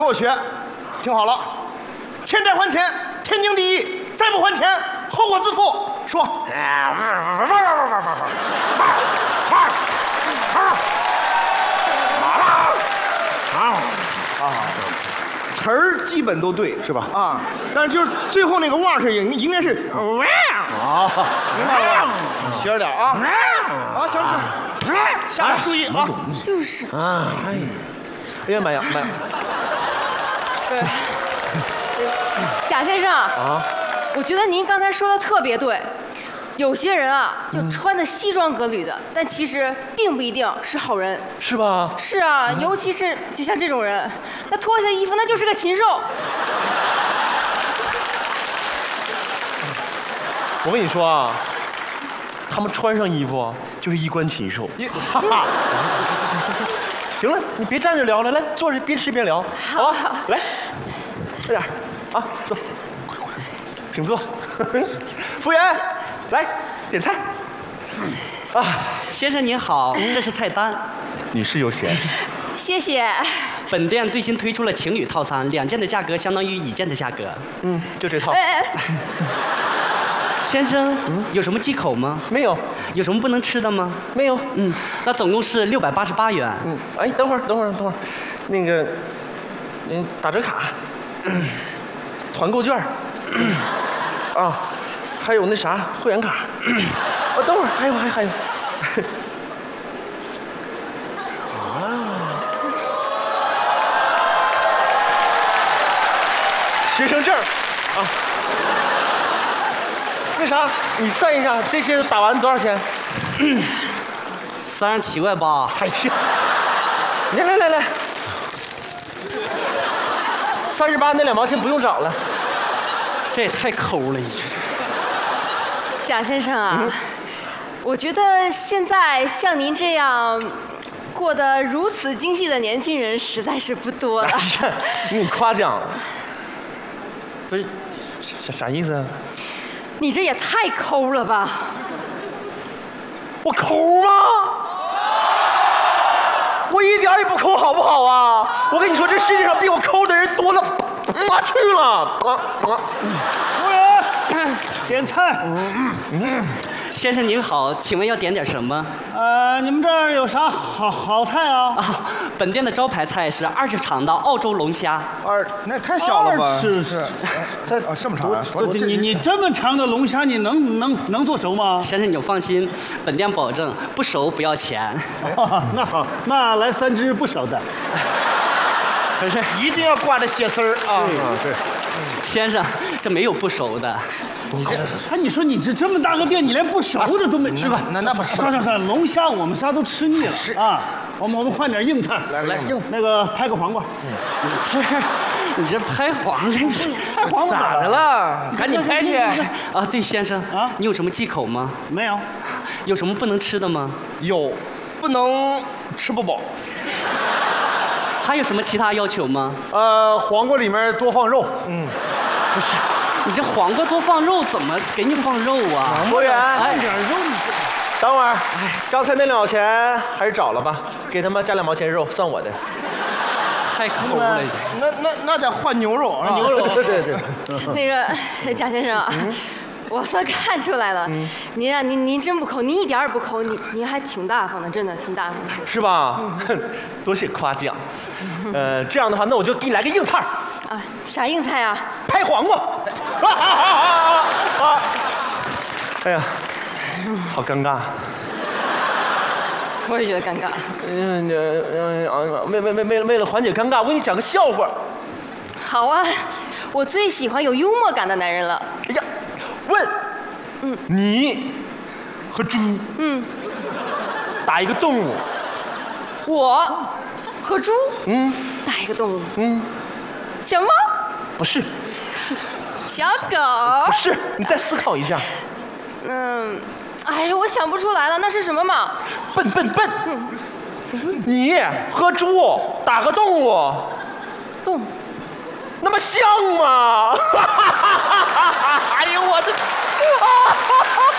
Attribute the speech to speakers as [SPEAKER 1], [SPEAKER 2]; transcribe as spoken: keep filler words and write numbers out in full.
[SPEAKER 1] 给我学，听好了，欠债还钱，天经地义；再不还钱，后果自负。说。啊，词儿基本都对，是吧？啊，但是就是最后那个望是应应该是啊，明白了吧？学着点啊！啊，行行，下次注意啊！
[SPEAKER 2] 就是
[SPEAKER 3] 啊，哎呀，哎呀妈呀妈呀！
[SPEAKER 2] 对，贾先生啊，我觉得您刚才说的特别对。有些人啊，就穿的西装革履的，但其实并不一定是好人，
[SPEAKER 3] 是吧？
[SPEAKER 2] 是啊，尤其是就像这种人，那脱下衣服那就是个禽兽。
[SPEAKER 3] 我跟你说啊，他们穿上衣服就是衣冠禽兽。哈哈。行了，你别站着聊了，来坐着边吃边聊。好吧，来，快点啊，坐，请坐。服务员。来点菜。
[SPEAKER 4] 啊，先生您好，这是菜单。
[SPEAKER 3] 女士优先。
[SPEAKER 2] 谢谢。
[SPEAKER 4] 本店最新推出了情侣套餐，两件的价格相当于一件的价格。
[SPEAKER 3] 嗯，就这套。
[SPEAKER 2] 哎哎，
[SPEAKER 4] 先生，嗯，有什么忌口吗？
[SPEAKER 3] 没有。
[SPEAKER 4] 有什么不能吃的吗？
[SPEAKER 3] 没有。
[SPEAKER 4] 嗯，那总共是六百八十八元。
[SPEAKER 3] 嗯，哎，等会儿，等会儿，等会儿，那个，嗯，打折卡，嗯、团购券，嗯、啊。还有那啥会员卡，哦，等会儿还有还有还有，啊，学生证啊，那啥，你算一下这些打完多少钱？
[SPEAKER 4] 三十七块八。
[SPEAKER 3] 哎呀，来来来来，三十八那两毛钱不用找了，
[SPEAKER 4] 这也太抠了，你这。
[SPEAKER 2] 贾先生啊，嗯、我觉得现在像您这样过得如此精细的年轻人实在是不多了。
[SPEAKER 3] 你夸奖，不是啥啥意思啊？
[SPEAKER 2] 你这也太抠了吧！
[SPEAKER 3] 我抠吗？我一点也不抠，好不好啊？我跟你说，这世界上比我抠的人多了，妈去了！啊啊！
[SPEAKER 1] 服务员。点菜。嗯
[SPEAKER 4] 嗯，先生您好，请问要点点什么？
[SPEAKER 1] 呃，你们这儿有啥好好菜啊？
[SPEAKER 4] 啊，本店的招牌菜是二尺长的澳洲龙虾。
[SPEAKER 1] 二，那太小了吧？
[SPEAKER 5] 是是，
[SPEAKER 1] 这啊这么长啊？
[SPEAKER 5] 你你这么长的龙虾，你能能能做熟吗？
[SPEAKER 4] 先生你就放心，本店保证不熟不要钱。
[SPEAKER 5] 哦，那好，那来三只不熟的。
[SPEAKER 1] 可是一定要挂着蟹丝儿啊！
[SPEAKER 5] 啊，对。
[SPEAKER 4] 先生，这没有不熟的。
[SPEAKER 5] 你这，哎，你说你这这么大个店，你连不熟的都没，是吧？
[SPEAKER 1] 那那不是。
[SPEAKER 5] 算算算，龙虾我们仨都吃腻了啊！我们我们换点硬菜，
[SPEAKER 1] 来来硬，
[SPEAKER 5] 那个拍个黄瓜。
[SPEAKER 4] 你这，你这拍黄瓜，你这
[SPEAKER 5] 拍黄瓜
[SPEAKER 1] 咋的了？赶紧拍去！
[SPEAKER 4] 啊，对，先生
[SPEAKER 5] 啊，
[SPEAKER 4] 你有什么忌口吗？
[SPEAKER 5] 没有。
[SPEAKER 4] 有什么不能吃的吗？
[SPEAKER 1] 有，不能吃不饱。
[SPEAKER 4] 还有什么其他要求吗？
[SPEAKER 5] 呃，黄瓜里面多放肉。
[SPEAKER 4] 嗯，不是，你这黄瓜多放肉，怎么给你放肉啊？
[SPEAKER 3] 服务员，
[SPEAKER 5] 放点肉。
[SPEAKER 3] 等会儿，哎，刚才那两毛钱还是找了吧，给他们加两毛钱肉，算我的。
[SPEAKER 4] 太抠了，
[SPEAKER 1] 那那那得换牛肉啊！
[SPEAKER 5] 牛肉，
[SPEAKER 3] 对对对。
[SPEAKER 2] 那个贾先生啊。嗯，我算看出来了，嗯、您啊，您您真不抠，您一点儿也不抠，您您还挺大方的，真的挺大方的，
[SPEAKER 3] 是吧？嗯、多谢夸奖。嗯、呃，这样的话，那我就给你来个硬菜。
[SPEAKER 2] 啊，啥硬菜啊？
[SPEAKER 3] 拍黄瓜。啊啊啊啊啊！哎呀，好尴尬。
[SPEAKER 2] 我也觉得尴尬。
[SPEAKER 3] 嗯嗯嗯，为为为为了为了缓解尴尬，我给你讲个笑话。
[SPEAKER 2] 好啊，我最喜欢有幽默感的男人了。
[SPEAKER 3] 哎呀。问，嗯，你和猪，嗯，打一个动物，
[SPEAKER 2] 我和猪，
[SPEAKER 3] 嗯，
[SPEAKER 2] 打一个动物，
[SPEAKER 3] 嗯，
[SPEAKER 2] 小猫，
[SPEAKER 3] 不是，
[SPEAKER 2] 小狗，
[SPEAKER 3] 不是，你再思考一下，
[SPEAKER 2] 嗯，哎呀，我想不出来了，那是什么嘛？
[SPEAKER 3] 笨笨笨，嗯，你和猪打个动物，
[SPEAKER 2] 动。
[SPEAKER 3] 那么像吗？哎呦我的！